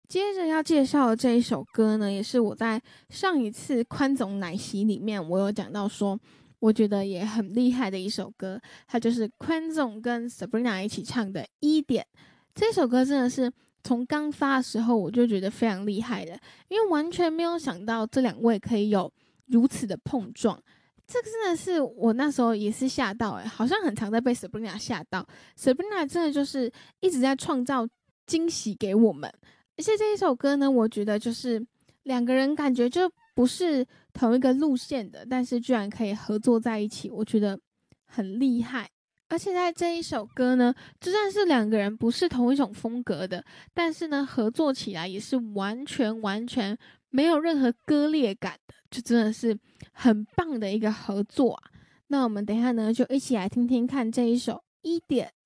接着要介绍的这一首歌呢，也是我在上一次宽总奶昔里面我有讲到说，我觉得也很厉害的一首歌，它就是宽总跟 Sabrina 一起唱的《一点》。这首歌真的是从刚发的时候我就觉得非常厉害了，因为完全没有想到这两位可以有如此的碰撞。这个真的是我那时候也是吓到好像很常在被 Sabrina 吓到。Sabrina 真的就是一直在创造惊喜给我们，而且这一首歌呢，我觉得就是两个人感觉就不是同一个路线的，但是居然可以合作在一起，我觉得很厉害。而且在这一首歌呢，就算是两个人不是同一种风格的，但是呢，合作起来也是完全没有任何割裂感的，就真的是很棒的一个合作啊。那我们等一下呢，就一起来听听看这一首《一点》。